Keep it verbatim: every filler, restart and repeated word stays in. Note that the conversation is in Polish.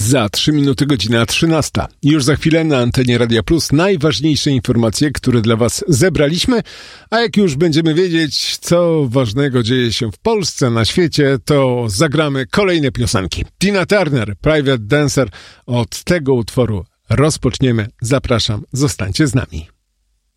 Za trzy minuty godzina trzynasta. Już za chwilę na antenie Radia Plus najważniejsze informacje, które dla Was zebraliśmy, a jak już będziemy wiedzieć, co ważnego dzieje się w Polsce, na świecie, to zagramy kolejne piosenki. Tina Turner, Private Dancer. Od tego utworu rozpoczniemy. Zapraszam, zostańcie z nami.